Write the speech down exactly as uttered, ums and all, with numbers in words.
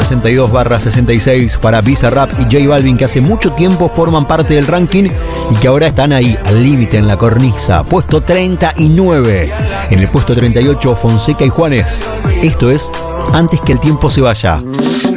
sesenta y dos barra sesenta y seis para Bizarrap y J Balvin, que hace mucho tiempo forman parte del ranking y que ahora están ahí, al límite, en la cornisa. Puesto treinta y nueve. En el puesto treinta y ocho, Fonseca y Juanes. Esto es Antes que el tiempo se vaya.